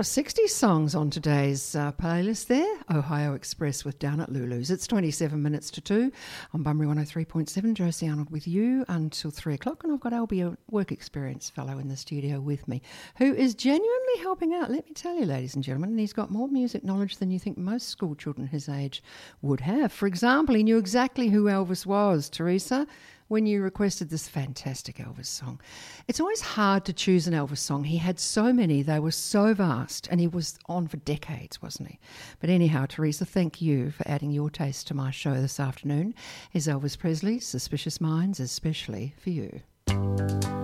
of 60 songs on today's playlist there. Ohio Express with Down at Lulu's. It's 27 minutes to 2 on Bunbury 103.7. Josie Arnold with you until 3 o'clock. And I've got Albie, a work experience fellow in the studio with me, who is genuinely helping out, let me tell you, ladies and gentlemen. And he's got more music knowledge than you think most school children his age would have. For example, he knew exactly who Elvis was, Teresa, when you requested this fantastic Elvis song. It's always hard to choose an Elvis song. He had so many, they were so vast, and he was on for decades, wasn't he? But anyhow, Teresa, thank you for adding your taste to my show this afternoon. Here's Elvis Presley, Suspicious Minds, especially for you.